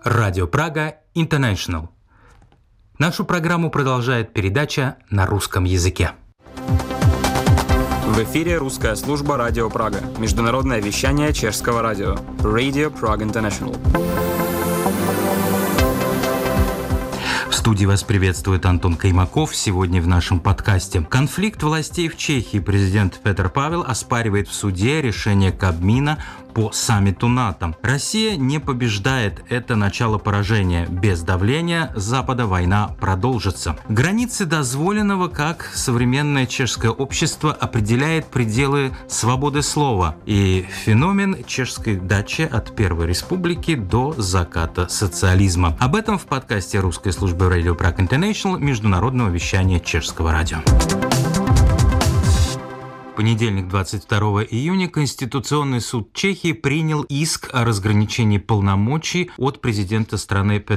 Радио Прага International. Нашу программу продолжает передача на русском языке. В эфире русская служба Радио Прага, международное вещание чешского радио, Radio Prague International. В студии вас приветствует Антон Каймаков. Сегодня в нашем подкасте. Конфликт властей в Чехии. Президент Петр Павел оспаривает в суде решение Кабмина по саммиту НАТО. Россия не побеждает. Это начало поражения. Без давления Запада война продолжится. Границы дозволенного, как современное чешское общество определяет пределы свободы слова и феномен чешской дачи от Первой Республики до заката социализма. Об этом в подкасте русской службы Radio Prague International международного вещания чешского радио. В понедельник, 22 июня, Конституционный суд Чехии принял иск о разграничении полномочий от президента страны Петра